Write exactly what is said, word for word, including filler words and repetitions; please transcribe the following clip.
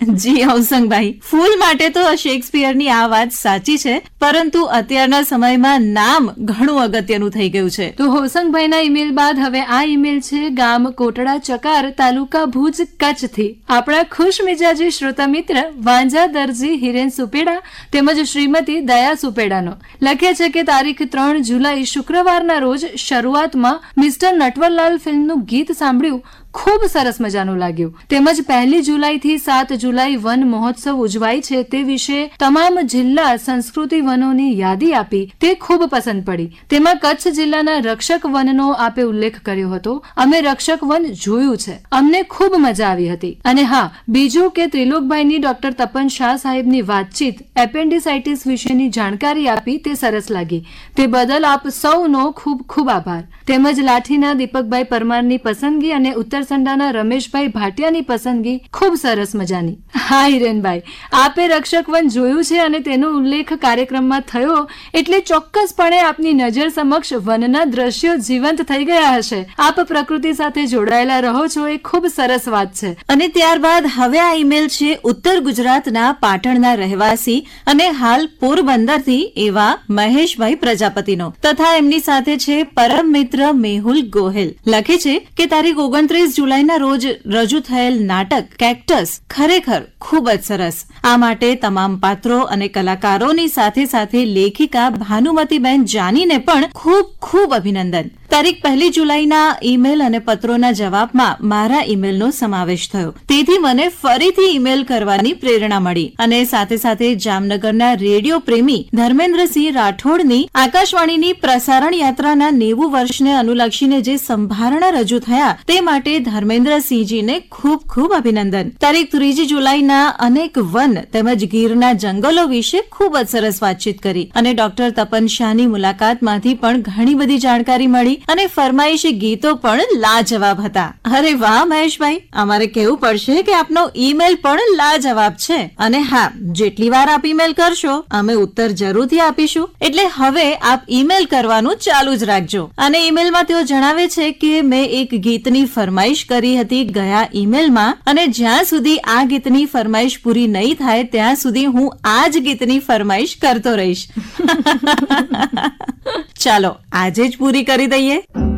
જી હવસંગભાઈ, ફૂલ માટે તો શેક્સપિયરની આ વાત સાચી છે, પરંતુ અત્યારના સમયમાં નામ ઘણું અગત્યનું થઈ ગયું છે. તો હવસંગભાઈના ઈમેલ બાદ હવે આ ઈમેલ છે ગામ કોટડા ચકાર, તાલુકા ભુજ, કચ્છથી. આપણા ખુશ મિજાજી શ્રોતા મિત્ર વાંજા દરજી હિરેન સુપેડા તેમજ શ્રીમતી દયા સુપેડાનો લખે છે કે તારીખ ત્રણ જુલાઈ શુક્રવારના રોજ શરૂઆતમાં મિસ્ટર નટવરલાલ ફિલ્મનું ગીત સાંભળ્યું, ખૂબ સરસ મજાનું લાગ્યું. તેમજ પહેલી જુલાઈથી સાત જુલાઈ વન મહોત્સવ ઉજવાય છે તે વિશે તમામ જિલ્લા સંસ્કૃતિ વનોની યાદી આપી, તે ખૂબ પસંદ પડી. તેમાં કચ્છ જિલ્લાના રક્ષક વનનો આપે ઉલ્લેખ કર્યો હતો. અમે રક્ષક વન જોયું છે, અમને ખૂબ મજા આવી હતી. અને હા, બીજું કે ત્રિલોકભાઈની ડોક્ટર તપન શાહ સાહેબની વાતચીત એપેન્ડિસાઇટિસ વિશેની જાણકારી આપી, તે સરસ લાગી. તે બદલ આપ સૌનો ખૂબ ખૂબ આભાર. તેમજ લાઠીના દીપકભાઈ પરમારની પસંદગી અને ઉત્તર સંડાના રમેશભાઈ ભાટિયાની પસંદગી ખૂબ સરસ મજાની. હા હિરેનભાઈ, આપે રક્ષક વન જોયું છે અને તેનો ઉલ્લેખ કાર્યક્રમમાં થયો એટલે ચોક્કસપણે આપની નજર સમક્ષ વનના દ્રશ્યો જીવંત થઈ ગયા હશે. આપ પ્રકૃતિ સાથે જોડાયેલા રહો છો, એ ખૂબ સરસ વાત છે. અને ત્યારબાદ હવે આ ઈમેલ છે ઉત્તર ગુજરાતના પાટણના રહેવાસી અને હાલ પોરબંદરથી એવા મહેશભાઈ પ્રજાપતિનો, તથા એમની સાથે છે પરમ મિત્ર મેહુલ ગોહેલ. લખે છે કે તારીખ ઓગણત્રીસ જુલાઈના રોજ રજૂ થયેલ નાટક કેક્ટસ ખરેખર ખૂબ જ સરસ. આ માટે તમામ પાત્રો અને કલાકારોની સાથે સાથે લેખિકા ભાનુમતીબેન જાનીને પણ ખૂબ ખૂબ અભિનંદન. તારીખ પહેલી જુલાઈના ઈમેલ અને પત્રોના જવાબમાં મારા ઈમેલનો સમાવેશ થયો, તેથી મને ફરીથી ઈમેલ કરવાની પ્રેરણા મળી. અને સાથે સાથે જામનગરના રેડિયો પ્રેમી ધર્મેન્દ્રસિંહ રાઠોડની આકાશવાણીની પ્રસારણ યાત્રાના નેવું વર્ષને અનુલક્ષીને જે સંભારણા રજૂ થયા તે માટે ધર્મેન્દ્રસિંહજીને ખૂબ ખૂબ અભિનંદન. તારીખ ત્રીજી જુલાઈના અનેક વન તેમજ ગીરના જંગલો વિશે ખૂબ જ સરસ વાતચીત કરી અને ડોક્ટર તપન શાહની મુલાકાતમાંથી પણ ઘણી બધી જાણકારી મળી અને ફરમાઈશી ગીતો પણ લાજવાબ હતા. અરે વાહ મહેશભાઈ, અમારે કહેવું પડશે કે આપનો ઈમેલ પણ લાજવાબ છે. અને હા, જેટલી વાર આપ ઈમેલ કરશો અમે ઉત્તર જરૂરથી આપીશું, એટલે હવે આપ ઈમેલ કરવાનું ચાલુ જ રાખજો. અને ઈમેલમાં તેઓ જણાવે છે કે મેં એક ગીતની ફરમાઈશ કરી હતી ગયા ઈમેલમાં, અને જ્યાં સુધી આ ગીતની ફરમાઈશ પૂરી નહીં થાય ત્યાં સુધી હું આ જ ગીતની ફરમાઈશ કરતો રહીશ. ચાલો આજે જ પૂરી કરી દઈએ.